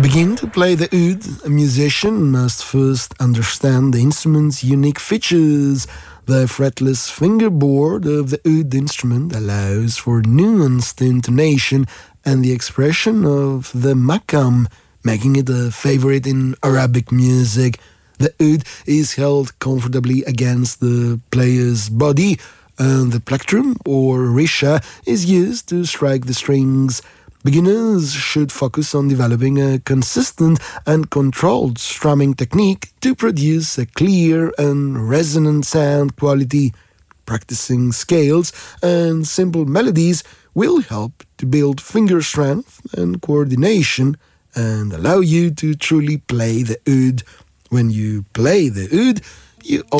begin to play the oud, a musician must first understand the instrument's unique features. The fretless fingerboard of the oud instrument allows for nuanced intonation and the expression of the maqam, making it a favorite in Arabic music. The oud is held comfortably against the player's body, and the plectrum or risha is used to strike the strings. Beginners should focus on developing a consistent and controlled strumming technique to produce a clear and resonant sound quality. Practicing scales and simple melodies will help to build finger strength and coordination and allow you to truly play the oud. When you play the oud, you